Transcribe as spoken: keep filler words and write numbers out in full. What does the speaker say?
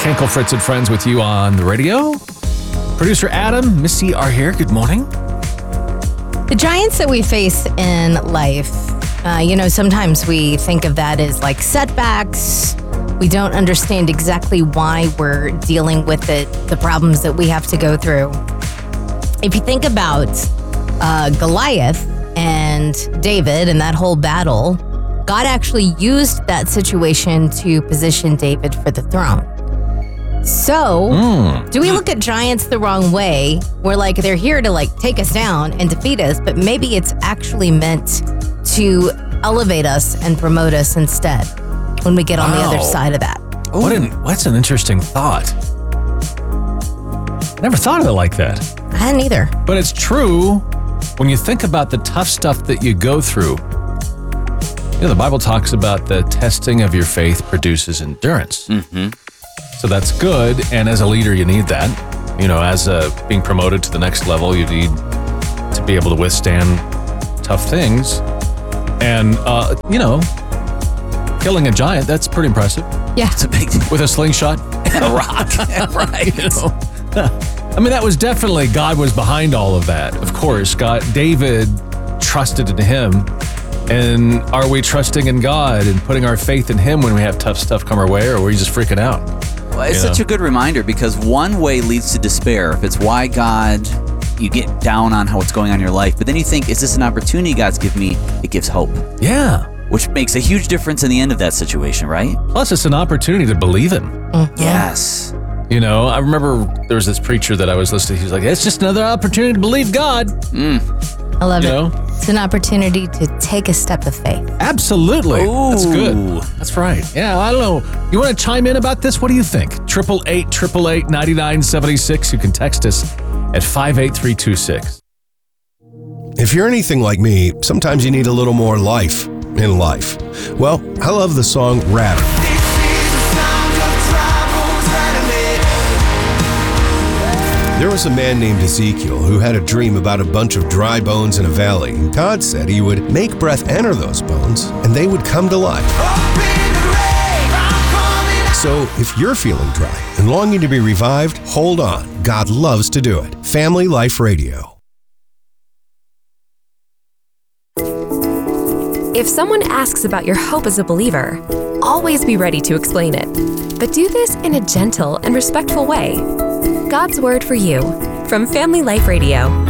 Tinkle, Fritz, and Friends with you on the radio. Producer Adam, Missy are here. Good morning. The giants that we face in life, uh, you know, sometimes we think of that as like setbacks. We don't understand exactly why we're dealing with it, the problems that we have to go through. If you think about uh, Goliath and David and that whole battle, God actually used that situation to position David for the throne. So, mm. do we look at giants the wrong way? We're like, they're here to like take us down and defeat us, but maybe it's actually meant to elevate us and promote us instead when we get on wow. the other side of that. What an, what's an interesting thought. Never thought of it like that. I hadn't either. But it's true when you think about the tough stuff that you go through. You know, the Bible talks about the testing of your faith produces endurance. Mm-hmm. So that's good, and as a leader, you need that. You know, as a, being promoted to the next level, you need to be able to withstand tough things. And, uh, you know, killing a giant, that's pretty impressive. Yeah. It's a big deal. With a slingshot. And a rock. Right. You know? I mean, that was definitely, God was behind all of that. Of course, God, David trusted in him. And are we trusting in God and putting our faith in him when we have tough stuff come our way, or are we just freaking out? Well, it's you such know? a good reminder, because one way leads to despair. If it's why God, you get down on how it's going on in your life, but then you think, is this an opportunity God's given me? It gives hope. Yeah. Which makes a huge difference in the end of that situation, right? Plus, it's an opportunity to believe him. Mm-hmm. Yes. You know, I remember there was this preacher that I was listening to. He was like, it's just another opportunity to believe God. Mm. I love you it. Know? It's an opportunity to take a step of faith. Absolutely. Ooh. That's good. That's right. Yeah, I don't know. You want to chime in about this? What do you think? eight eight eight, eight eight eight, nine nine seven six. You can text us at five eight three two six. If you're anything like me, sometimes you need a little more life in life. Well, I love the song Rattle. There was a man named Ezekiel who had a dream about a bunch of dry bones in a valley. And God said he would make breath enter those bones and they would come to life. So if you're feeling dry and longing to be revived, hold on. God loves to do it. Family Life Radio. If someone asks about your hope as a believer, always be ready to explain it. But do this in a gentle and respectful way. God's Word for You from Family Life Radio.